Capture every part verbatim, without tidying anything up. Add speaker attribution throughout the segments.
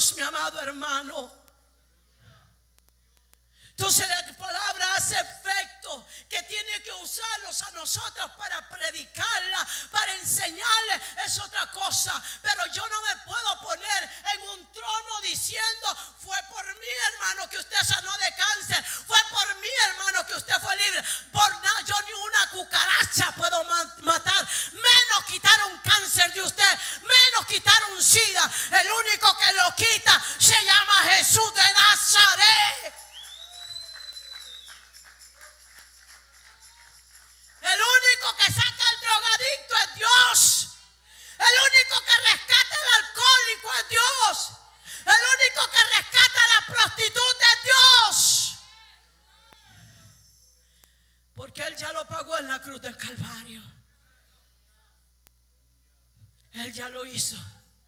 Speaker 1: Dios, mi amado hermano. Entonces la palabra hace efecto, que tiene que usarlos a nosotros para predicarla, para enseñarle, es otra cosa. Pero yo no me puedo poner en un trono diciendo: fue por mí, hermano, que usted sanó de cáncer, fue por mí, hermano, que usted fue libre. Por nada, yo ni una cucaracha puedo matar, menos quitar un cáncer de usted, menos quitar un SIDA. El único que lo quita se llama Jesús de Nazaret. El único que saca al drogadicto es Dios. El único que rescata al alcohólico es Dios. El único que rescata a la prostituta es Dios. Porque Él ya lo pagó en la cruz del Calvario. Él ya lo hizo.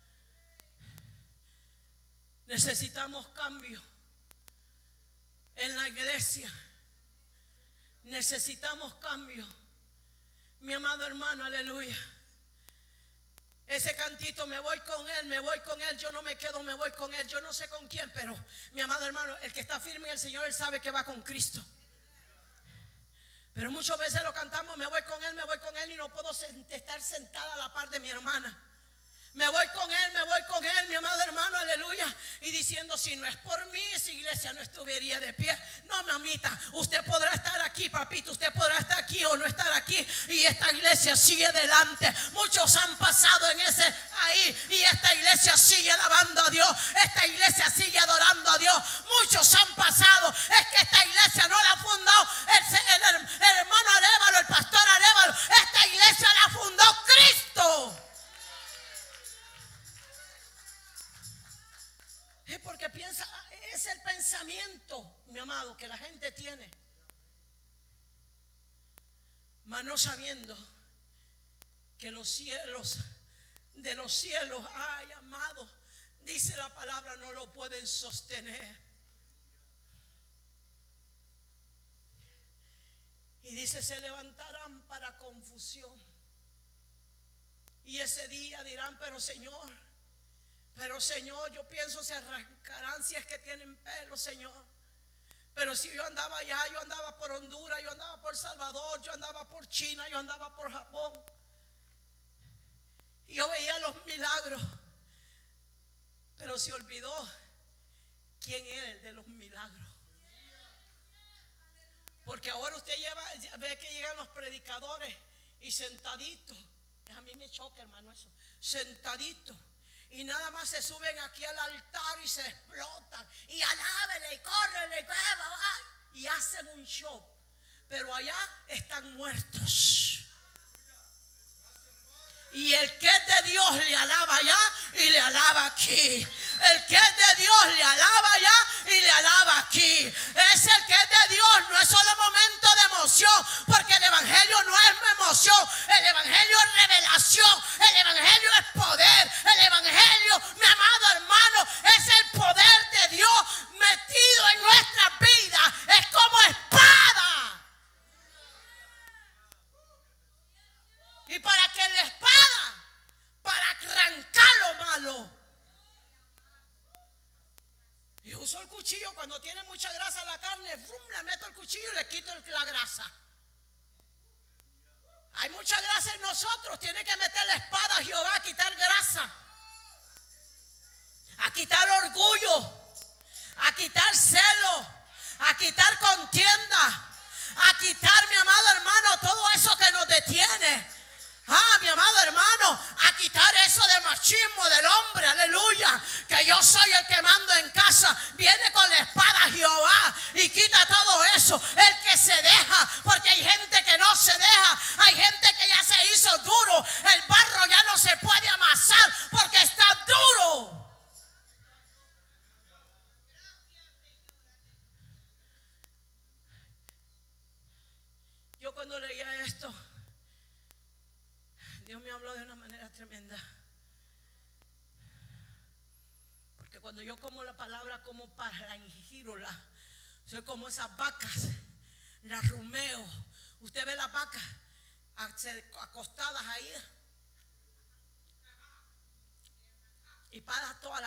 Speaker 1: Necesitamos cambio en la iglesia. Necesitamos cambio. Mi amado hermano, aleluya. Ese cantito, me voy con Él, me voy con Él, yo no me quedo, me voy con Él. Yo no sé con quién, pero mi amado hermano, el que está firme en el Señor, Él sabe que va con Cristo. Pero muchas veces lo cantamos: me voy con Él, me voy con Él, y no puedo estar sentada a la par de mi hermana. Me voy con Él, me voy con Él, mi amado hermano, aleluya. Y diciendo: si no es por mí, esa iglesia no estuviera de pie. No, mamita, usted podrá estar aquí, papito, usted podrá estar aquí o no estar aquí, y esta iglesia sigue adelante. Muchos han pasado en ese ahí, y esta iglesia sigue alabando a Dios. Esta iglesia sigue adorando a Dios. Muchos han pasado. Es que esta iglesia no la ha fundado el, el, el hermano Arévalo, el pastor Arévalo. Esta iglesia la fundó Cristo. Es porque piensa, es el pensamiento, mi amado, que la gente tiene, mas no sabiendo que los cielos de los cielos, ay, amado, dice la palabra, no lo pueden sostener. Y dice: se levantarán para confusión. Y ese día dirán: pero Señor, Pero Señor, yo pienso se arrancarán si es que tienen pelo, Señor. Pero si yo andaba allá, yo andaba por Honduras, yo andaba por Salvador, yo andaba por China, yo andaba por Japón. Y yo veía los milagros. Pero se olvidó quién es el de los milagros. Porque ahora usted lleva, ve que llegan los predicadores y sentaditos. A mí me choca, hermano, eso. Sentaditos. Y nada más se suben aquí al altar y se explotan. Y alábenle y córrenle y, y hacen un show. Pero allá están muertos. Y el que es de Dios le alaba allá y le alaba aquí. El que es de Dios le alaba allá y le alaba aquí. Es el que es de Dios, no es solo momento de emoción, porque el evangelio no es emoción, el evangelio es revelación, el evangelio es poder, el evangelio, mi amado hermano, es el poder de Dios metido en nuestra vida. Es como espada. Y para que la espada, para arrancar lo malo. Y uso el cuchillo cuando tiene mucha grasa en la carne, ¡fum!, le meto el cuchillo y le quito la grasa. Hay mucha grasa en nosotros, tiene que meter la espada a Jehová a quitar grasa, a quitar orgullo, a quitar celo, a quitar contienda, a quitar, mi amado hermano, todo eso que nos detiene. Ah, mi amado hermano, a quitar eso de machismo del hombre, aleluya, que yo soy el que mando en casa. Viene con la espada Jehová y quita todo eso. El que se deja, porque hay gente que no se deja, hay gente que ya se hizo duro. El barro ya no se puede amasar porque está duro. Yo cuando leía esto, Dios me habló de una manera tremenda. Porque cuando yo como la palabra como parangírola, soy como esas vacas, las rumeo. Usted ve las vacas acostadas ahí y para todas las